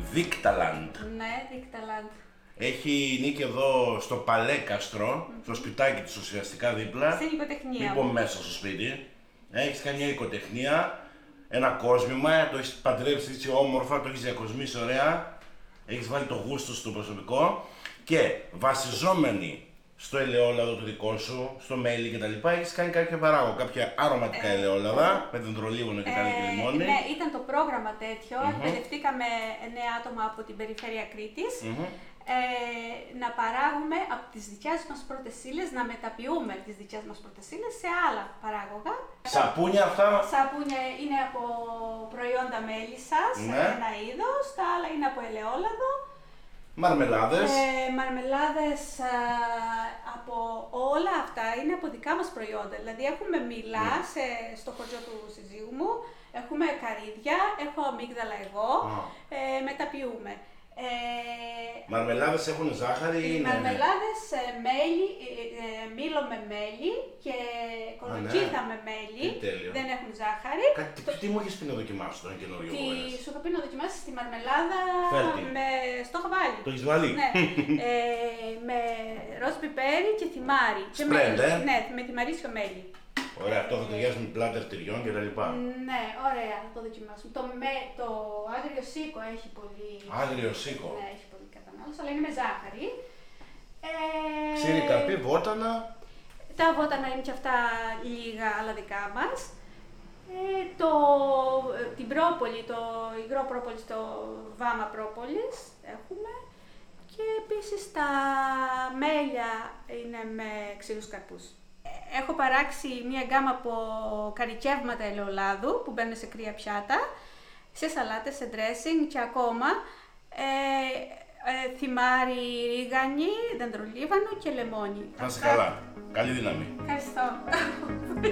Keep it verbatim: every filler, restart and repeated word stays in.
Δίκταλαντ. Ναι, Δίκταλαντ. Έχει νίκη εδώ στο Παλέκαστρο, mm-hmm. στο σπιτάκι της ουσιαστικά δίπλα. Στην οικοτεχνία. Μην πω μέσα στο σπίτι. Έχεις κάνει μια οικοτεχνία, ένα κόσμημα, το έχεις παντρέψει έτσι όμορφα, το έχεις διακοσμήσει ωραία. Έχεις βάλει το γούστο στο προσωπικό και βασιζόμενοι στο ελαιόλαδο το δικό σου, στο μέλι κτλ. Έχεις κάνει κάποια παράγωγο, κάποια αρωματικά ε, ελαιόλαδα ε, με δεντρολίγωνο και κάτι και λιμόνι. Ναι, ήταν το πρόγραμμα τέτοιο. Mm-hmm. Εκπαιδευτήκαμε εννέα άτομα από την περιφέρεια Κρήτης. Mm-hmm. Ε, να παράγουμε από τις δικιάς μας πρώτες ύλες, να μεταποιούμε τις δικιάς μας πρώτες ύλες σε άλλα παράγωγα. Σαπούνια αυτά? Σαπούνια είναι από προϊόντα μέλισσας, ναι. Ένα είδος, τα άλλα είναι από ελαιόλαδο. Μαρμελάδες. Ε, μαρμελάδες α, από όλα αυτά είναι από δικά μας προϊόντα. Δηλαδή έχουμε μήλα mm. σε, στο χωριό του συζύγου μου, έχουμε καρύδια, έχω αμύγδαλα εγώ, mm. ε, μεταποιούμε. Ε, μαρμελάδες έχουν ζάχαρη ή είναι? Μαρμελάδες ε, μέλι, ε, μήλο με μέλι και κολοκύθα ναι. με μέλι. Δεν έχουν ζάχαρη. Κάτι, το... Τι μου έχεις πει να δοκιμάσω τώρα καινούριο? Τι σου είχα πει να δοκιμάσεις τη μαρμελάδα με... στο χαβάλι. Το έχεις βάλει? Ναι. ε, με ροζ πιπέρι και θυμάρι. Σπρέντε. Ναι, με θυμαρίσιο μέλι. Ωραία, αυτό θα ταιριάζει με πλάτα αρτηριών και τα λοιπά. Ναι, ωραία, θα το δοκιμάσουμε. Το, με, το άγριο σίκο έχει πολύ... Άγριο σίκο. Ναι, έχει πολύ κατανάλωση, αλλά είναι με ζάχαρη. Ε, Ξύρι, καρπί, βότανα. Τα βότανα είναι και αυτά λίγα, αλλά δικά μας. Ε, το, την πρόπολη, το υγρό πρόπολη, το βάμα πρόπολης έχουμε. Και επίσης τα μέλια είναι με ξηρούς καρπούς. Έχω παράξει μία γκάμα από καρικεύματα ελαιολάδου που μπαίνουν σε κρύα πιάτα, σε σαλάτες, σε dressing και ακόμα ε, ε, θυμάρι, ρίγανη, δεντρολίβανο και λεμόνι. Να είσαι καλά. Καλή δύναμη. Ευχαριστώ.